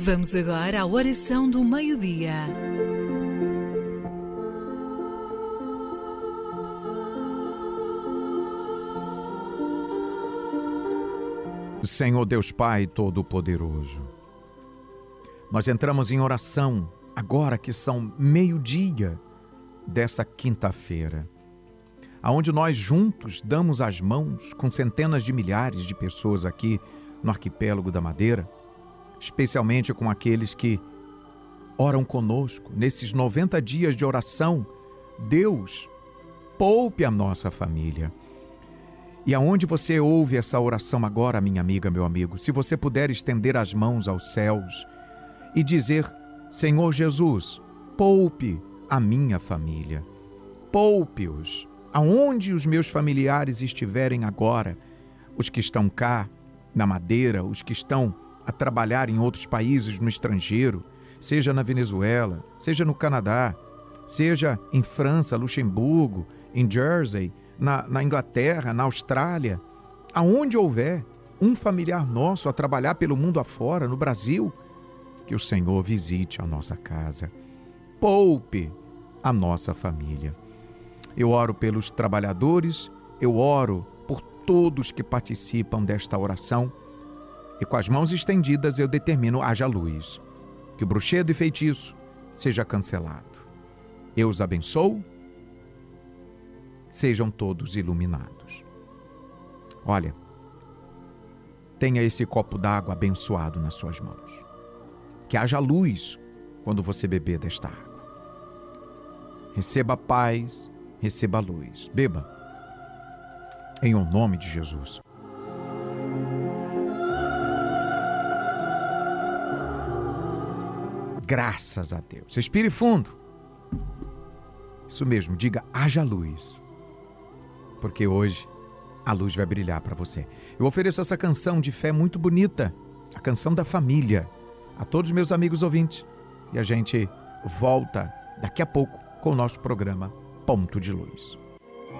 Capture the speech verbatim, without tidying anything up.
Vamos agora à oração do meio-dia. Senhor Deus Pai Todo-Poderoso, nós entramos em oração agora que são meio-dia dessa quinta-feira, aonde nós juntos damos as mãos com centenas de milhares de pessoas aqui no arquipélago da Madeira, especialmente com aqueles que oram conosco nesses noventa dias de oração. Deus, poupe a nossa família. E aonde você ouve essa oração agora, minha amiga, meu amigo, se você puder estender as mãos aos céus e dizer: Senhor Jesus, poupe a minha família, poupe-os, aonde os meus familiares estiverem agora, os que estão cá na Madeira, os que estão a trabalhar em outros países no estrangeiro, seja na Venezuela, seja no Canadá, seja em França, Luxemburgo, em Jersey, na, na Inglaterra, na Austrália, aonde houver um familiar nosso a trabalhar pelo mundo afora, no Brasil, que o Senhor visite a nossa casa, poupe a nossa família. Eu oro pelos trabalhadores, eu oro por todos que participam desta oração, e com as mãos estendidas eu determino: haja luz, que o bruxedo e feitiço seja cancelado. Eu os abençoo, sejam todos iluminados. Olha, tenha esse copo d'água abençoado nas suas mãos. Que haja luz quando você beber desta água. Receba paz, receba luz. Beba, em o nome de Jesus. Graças a Deus. Respire fundo. Isso mesmo, diga: haja luz. Porque hoje a luz vai brilhar para você. Eu ofereço essa canção de fé muito bonita, a canção da família, a todos os meus amigos ouvintes. E a gente volta daqui a pouco com o nosso programa Ponto de Luz.